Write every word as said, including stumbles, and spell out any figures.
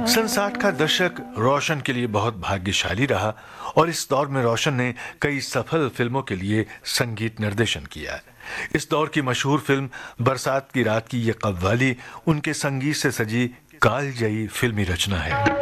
सन साठ का दशक रोशन के लिए बहुत भाग्यशाली रहा और इस दौर में रोशन ने कई सफल फिल्मों के लिए संगीत निर्देशन किया। इस दौर की मशहूर फिल्म बरसात की रात की ये कव्वाली उनके संगीत से सजी कालजयी फिल्मी रचना है।